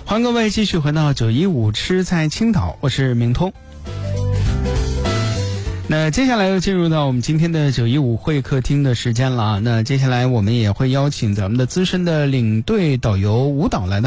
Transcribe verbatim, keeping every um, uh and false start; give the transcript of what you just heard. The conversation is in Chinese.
欢迎各位继续回到九一五吃在青岛，我是明通。那接下来又进入到我们今天的九一五会客厅的时间了啊。那接下来我们也会邀请咱们的资深的领队导游吴导来到